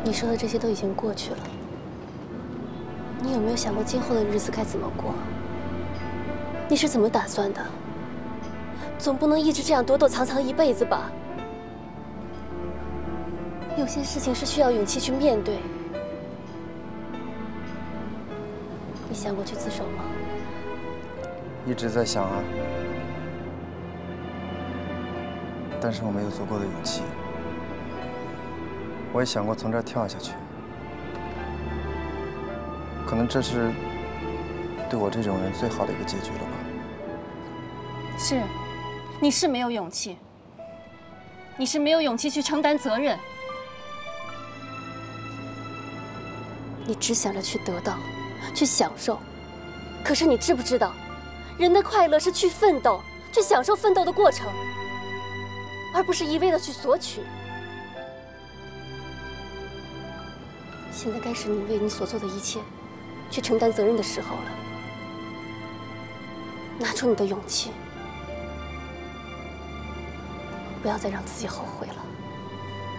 你说的这些都已经过去了，你有没有想过今后的日子该怎么过？你是怎么打算的？总不能一直这样躲躲藏藏一辈子吧？有些事情是需要勇气去面对。你想过去自首吗？ 一直在想啊，但是我没有足够的勇气。我也想过从这儿跳下去，可能这是对我这种人最好的一个结局了吧。 是，你是没有勇气，你是没有勇气去承担责任，你只想着去得到，去享受。可是你知不知道，人的快乐是去奋斗，去享受奋斗的过程，而不是一味的去索取。现在该是你为你所做的一切去承担责任的时候了。拿出你的勇气，不要再让自己后悔了。